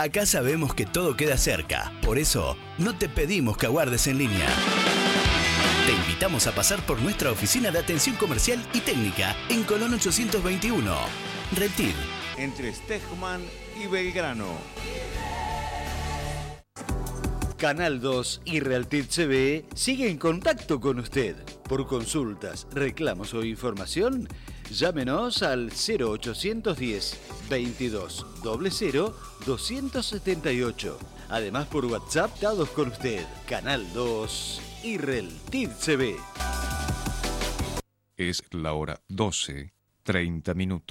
Acá sabemos que todo queda cerca, por eso no te pedimos que aguardes en línea. Te invitamos a pasar por nuestra oficina de atención comercial y técnica en Colón 821. Reptil. Entre Stegman y Belgrano. Canal 2 y Realtit CB sigue en contacto con usted. Por consultas, reclamos o información, llámenos al 0810 22 00 278. Además por WhatsApp, dados con usted. Canal 2 y Realtit CB. Es la hora 12:30.